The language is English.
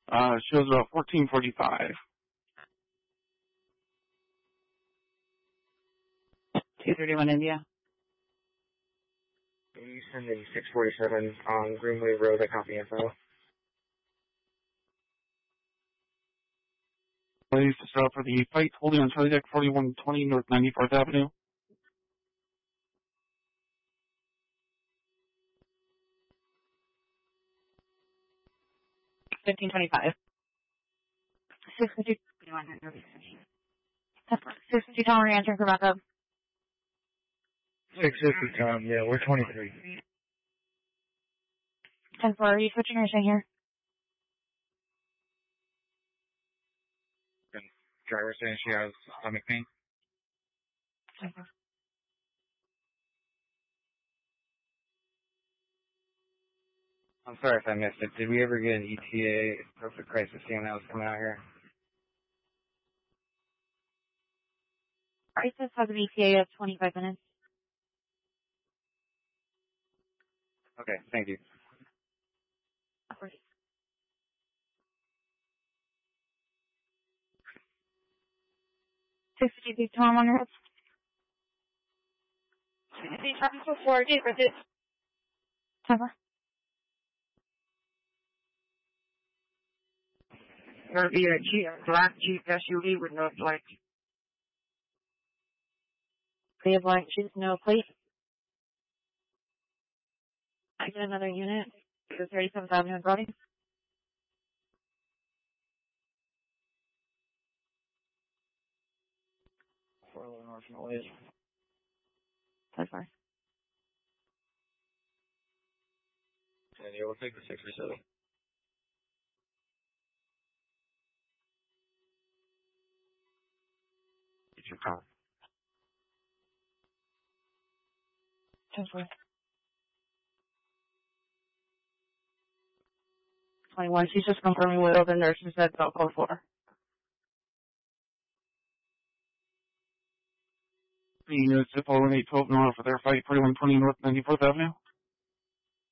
Shows about 14:45. 231 India. You sending 647 on Greenway Road. I copy info. Please to start for the fight holding on Charlie Deck 4120 North 94th Avenue. $15.25. 650. 650 Tom, we're answering for backup. 650 Tom, yeah, we're 23. 10-4, are you switching or staying here? Driver saying she has stomach pain. 10-4. I'm sorry if I missed it. Did we ever get an ETA for the crisis team that was coming out here? Crisis has an ETA of 25 minutes. Okay, thank you. 650 Tom on your head. 650 Tom before gate for this. 10-4. There'll be a black Jeep SUV with no lights. Clear black Jeep, no plate. I get another unit. The 37th Avenue in Brody. North Noise. 10-4. And yeah, we'll take the 637. Get your call. 10-4. 21. She's just confirming with the nurses said about code 4. The units at 41812 North for their fight 4120 North 94th Avenue.